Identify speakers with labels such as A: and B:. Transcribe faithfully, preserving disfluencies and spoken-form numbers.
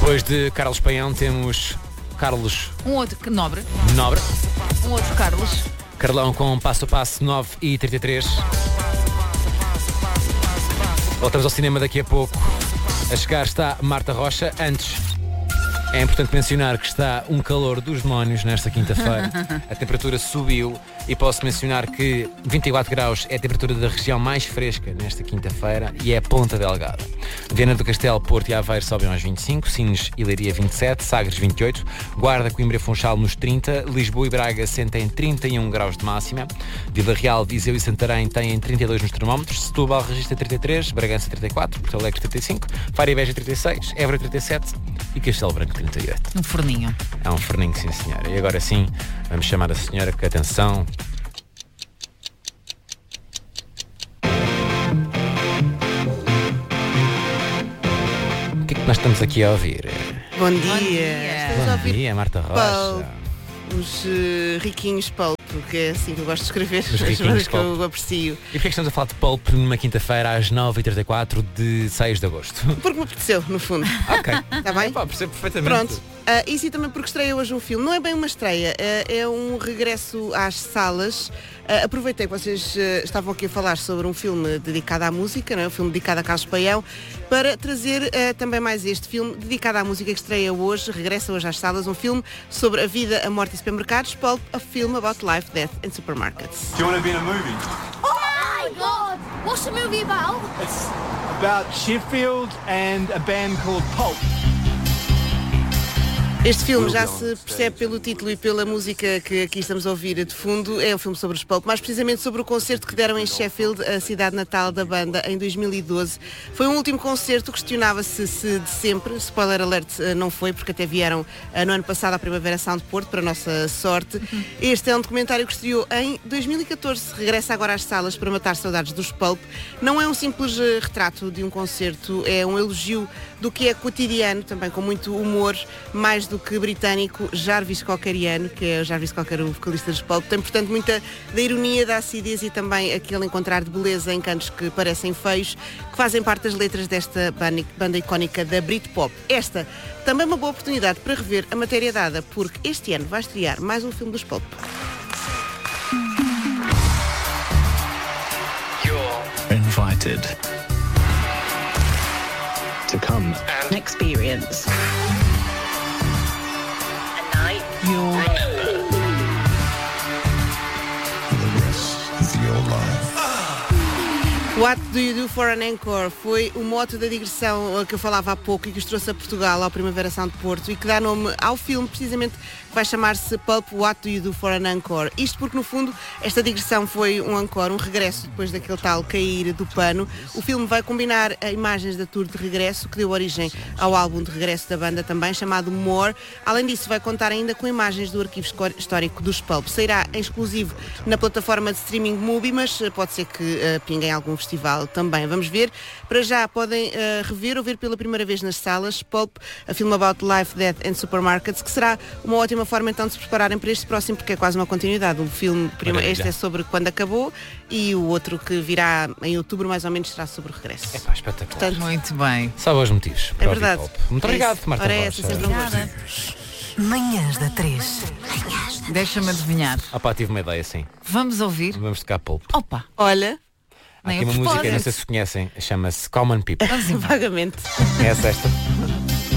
A: Depois de Carlos Paião temos Carlos
B: Um outro que nobre.
A: Nobre.
B: Um outro Carlos.
A: Carlão com Passo a Passo nove e trinta e três. Voltamos ao cinema daqui a pouco. A chegar está Marta Rocha. Antes, é importante mencionar que está um calor dos demónios nesta quinta-feira. A temperatura subiu e posso mencionar que vinte e quatro graus é a temperatura da região mais fresca nesta quinta-feira e é Ponta Delgada. Viana do Castelo, Porto e Aveiro sobem aos vinte e cinco, Sines e Leiria vinte e sete, Sagres vinte e oito, Guarda, Coimbra e Funchal nos trinta, Lisboa e Braga sentem trinta e um graus de máxima, Vila Real, Viseu e Santarém têm trinta e dois nos termómetros, Setúbal registra trinta e três, Bragança trinta e quatro, Porto Alegre trinta e cinco, Faro e Beja trinta e seis, Évora trinta e sete e Castelo Branco trinta e oito.
B: Um forninho.
A: É um forninho, sim senhora. E agora sim, vamos chamar a senhora que, atenção... O que é que nós estamos aqui a ouvir?
C: Bom dia.
B: Bom dia.
C: Estamos a
A: Bom
C: ouvir
A: dia, Marta Rocha.
C: os uh, riquinhos Pulp, porque é assim que eu gosto de escrever,
A: Os
C: as
A: riquinhos
C: bandas que
A: Pulp.
C: eu aprecio.
A: E porquê é que estamos a falar de Pulp numa quinta-feira às nove e trinta e quatro de seis de agosto?
C: Porque me apeteceu, no fundo.
A: Ok.
C: Está bem?
A: Pá, percebo perfeitamente.
C: Pronto. Uh, e sim, também porque estreia hoje um filme. Não é bem uma estreia, uh, é um regresso às salas. Uh, aproveitei que vocês uh, estavam aqui a falar sobre um filme dedicado à música, não é? Um filme dedicado a Carlos Paião, para trazer uh, também mais este filme dedicado à música que estreia hoje, regressa hoje às salas, um filme sobre a vida, a morte e supermercados, Pulp, a film about life, death and supermarkets.
D: Do you want to be in a movie?
E: Oh my God! What's the movie about?
D: It's about Sheffield and a band called Pulp.
C: Este filme já se percebe pelo título e pela música que aqui estamos a ouvir de fundo. É um filme sobre os Pulp, mais precisamente sobre o concerto que deram em Sheffield, a cidade natal da banda, em dois mil e doze. Foi um último concerto, questionava-se se de sempre, spoiler alert, não foi, porque até vieram no ano passado à Primavera Sound Porto, para a nossa sorte. Este é um documentário que estreou em dois mil e catorze, regressa agora às salas para matar saudades dos Pulp. Não é um simples retrato de um concerto, é um elogio do que é cotidiano, também com muito humor, mais do que britânico, Jarvis Cockeriano, que é o Jarvis Cocker, o vocalista dos Pulp. Tem, portanto, muita da ironia, da acidez e também aquele encontrar de beleza em cantos que parecem feios, que fazem parte das letras desta banda, banda icónica da Britpop. Esta também é uma boa oportunidade para rever a matéria dada, porque este ano vai estrear mais um filme dos Pulp.
F: You're invited to come
G: An experience. A night.
F: your the rest of your life.
C: What do you do for an encore? Foi o mote da digressão a que eu falava há pouco e que os trouxe a Portugal ao Primavera Sound de Porto e que dá nome ao filme, precisamente vai chamar-se Pulp, What do you do for an encore? Isto porque, no fundo, esta digressão foi um encore, um regresso depois daquele tal cair do pano. O filme vai combinar imagens da tour de regresso, que deu origem ao álbum de regresso da banda também, chamado More. Além disso, vai contar ainda com imagens do arquivo histórico dos Pulp. Sairá em exclusivo na plataforma de streaming Mubi, mas pode ser que uh, pingue em algum festival também. Vamos ver. Para já podem uh, rever ou ver pela primeira vez nas salas Pulp, a film about life, death and supermarkets, que será uma ótima forma então de se prepararem para este próximo, porque é quase uma continuidade. O filme,
A: Maravilha.
C: este é sobre quando acabou e o outro que virá em outubro mais ou menos será sobre o regresso.
A: É pá, espetacular.
C: Portanto,
B: Muito bem.
A: Só bons motivos. para
C: é
A: ouvir
C: verdade.
A: Pulp. Muito
C: É
A: obrigado,
C: isso.
A: Marta
C: Ora, é
A: Rocha.
C: essa, sempre um gosto.
G: Manhãs da três.
B: Deixa-me adivinhar.
A: Ah pá, tive uma ideia assim.
B: Vamos ouvir.
A: Vamos tocar Pulp.
B: Opa,
C: Olha,
A: Há
B: nem
A: aqui
B: a
A: uma música, não
B: propósito.
A: sei se conhecem, chama-se Common People.
B: Vamos embora.
C: vagamente.
A: Conhece esta?